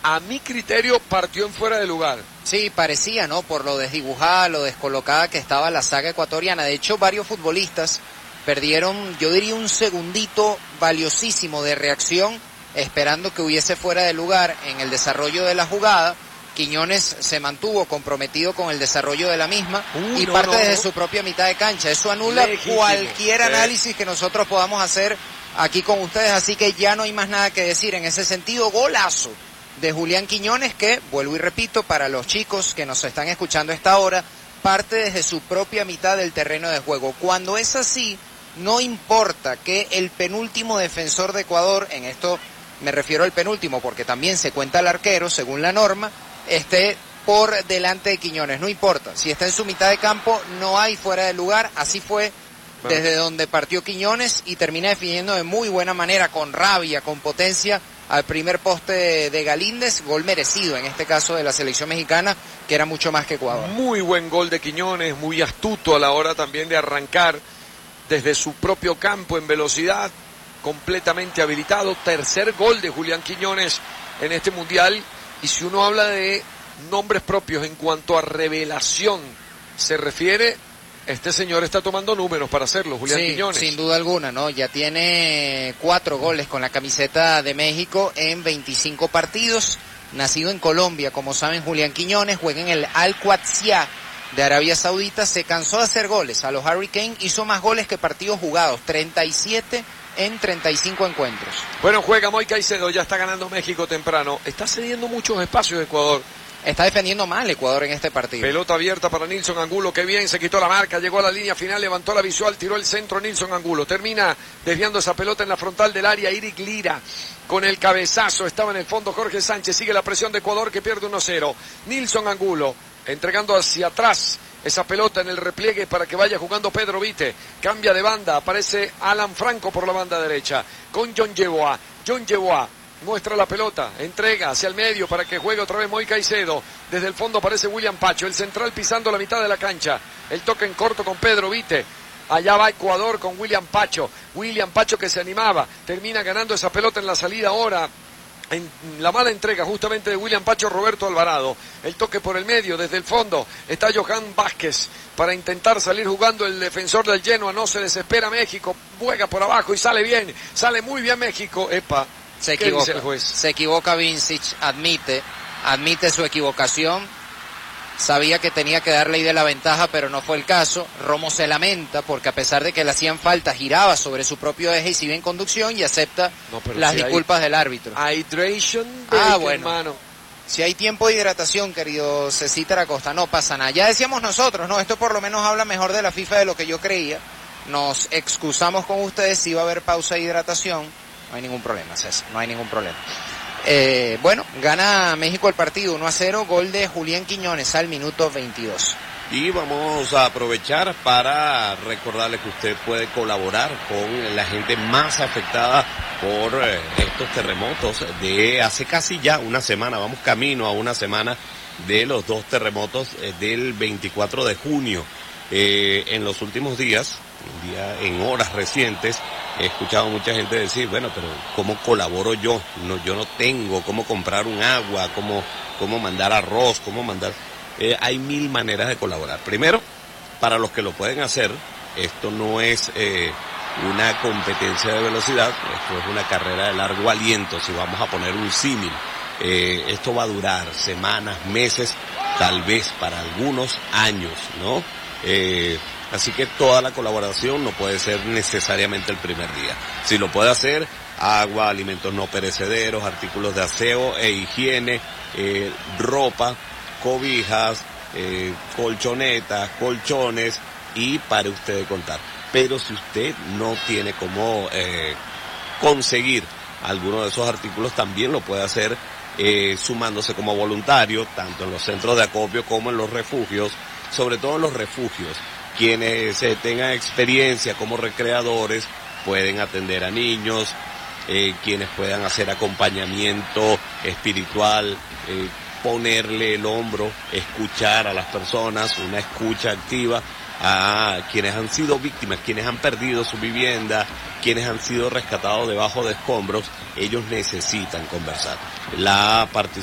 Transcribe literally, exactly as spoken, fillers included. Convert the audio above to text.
a mi criterio partió en fuera de lugar. Sí, parecía, ¿no? Por lo desdibujada, lo descolocada que estaba la saga ecuatoriana. De hecho, varios futbolistas perdieron, yo diría, un segundito valiosísimo de reacción, esperando que hubiese fuera de lugar en el desarrollo de la jugada. Quiñones se mantuvo comprometido con el desarrollo de la misma uh, y no, parte no, desde no. su propia mitad de cancha. Eso anula Legítimo. cualquier análisis sí. que nosotros podamos hacer aquí con ustedes, así que ya no hay más nada que decir en ese sentido. Golazo de Julián Quiñones que, vuelvo y repito, para los chicos que nos están escuchando a esta hora, parte desde su propia mitad del terreno de juego. Cuando es así, no importa que el penúltimo defensor de Ecuador, en esto me refiero al penúltimo porque también se cuenta el arquero, según la norma, esté por delante de Quiñones, no importa, si está en su mitad de campo no hay fuera de lugar. Así fue bueno. desde donde partió Quiñones y termina definiendo de muy buena manera, con rabia, con potencia, al primer poste de Galíndez, gol merecido en este caso de la selección mexicana, que era mucho más que Ecuador. Muy buen gol de Quiñones, muy astuto a la hora también de arrancar desde su propio campo en velocidad, completamente habilitado. Tercer gol de Julián Quiñones en este mundial. Y si uno habla de nombres propios en cuanto a revelación se refiere, este señor está tomando números para hacerlo, Julián sí, Quiñones. Sin duda alguna, ¿no? Ya tiene cuatro goles con la camiseta de México en veinticinco partidos. Nacido en Colombia, como saben, Julián Quiñones juega en el Al-Qadsiya de Arabia Saudita. Se cansó de hacer goles a los Hurricanes, hizo más goles que partidos jugados, treinta y siete en treinta y cinco encuentros. Bueno, juega Moy Caicedo, ya está ganando México temprano. Está cediendo muchos espacios Ecuador. Está defendiendo mal Ecuador en este partido. Pelota abierta para Nilson Angulo, que bien, se quitó la marca, llegó a la línea final, levantó la visual, tiró el centro Nilson Angulo. Termina desviando esa pelota en la frontal del área, Iric Lira con el cabezazo, estaba en el fondo Jorge Sánchez, sigue la presión de Ecuador que pierde uno cero. Nilson Angulo entregando hacia atrás esa pelota en el repliegue para que vaya jugando Pedro Vite. Cambia de banda, aparece Alan Franco por la banda derecha con John Yeboah. John Yeboah muestra la pelota, entrega hacia el medio para que juegue otra vez Moy Caicedo. Desde el fondo aparece William Pacho, el central pisando la mitad de la cancha. El toque en corto con Pedro Vite. Allá va Ecuador con William Pacho. William Pacho que se animaba, termina ganando esa pelota en la salida ahora. En la mala entrega justamente de William Pacho, Roberto Alvarado. El toque por el medio, desde el fondo está Johan Vázquez para intentar salir jugando el defensor del Genoa. No se desespera México, juega por abajo y sale bien, sale muy bien México. Epa, se equivoca, el juez? Se equivoca Vincic, admite, admite su equivocación. Sabía que tenía que darle ahí de la ventaja, pero no fue el caso. Romo se lamenta porque a pesar de que le hacían falta, giraba sobre su propio eje y sigue en conducción y acepta no, las si disculpas del árbitro. Hydration ah, bueno. Hermano. Si hay tiempo de hidratación, querido Cecita Acosta, no pasa nada. Ya decíamos nosotros, ¿no? Esto por lo menos habla mejor de la FIFA de lo que yo creía. Nos excusamos con ustedes, si va a haber pausa de hidratación. No hay ningún problema, César, no hay ningún problema. Eh, bueno, gana México el partido uno a cero, gol de Julián Quiñones al minuto veintidós. Y vamos a aprovechar para recordarle que usted puede colaborar con la gente más afectada por eh, estos terremotos de hace casi ya una semana. Vamos camino a una semana de los dos terremotos eh, del veinticuatro de junio. Eh, en los últimos días, día, en horas recientes, he escuchado mucha gente decir, bueno, pero ¿cómo colaboro yo? No, yo no tengo cómo comprar un agua, cómo, cómo mandar arroz, cómo mandar... Eh, hay mil maneras de colaborar. Primero, para los que lo pueden hacer, esto no es eh, una competencia de velocidad, esto es una carrera de largo aliento, si vamos a poner un símil. Eh, esto va a durar semanas, meses, tal vez para algunos años, ¿no? Eh, así que toda la colaboración no puede ser necesariamente el primer día. Si lo puede hacer, agua, alimentos no perecederos, artículos de aseo e higiene, eh, ropa, cobijas, eh, colchonetas, colchones y para usted de contar. Pero si usted no tiene cómo eh, conseguir alguno de esos artículos, también lo puede hacer eh, sumándose como voluntario, tanto en los centros de acopio como en los refugios, sobre todo en los refugios. Quienes eh, tengan experiencia como recreadores pueden atender a niños, eh, quienes puedan hacer acompañamiento espiritual, eh, ponerle el hombro, escuchar a las personas, una escucha activa a quienes han sido víctimas, quienes han perdido su vivienda, quienes han sido rescatados debajo de escombros. Ellos necesitan conversar. La participación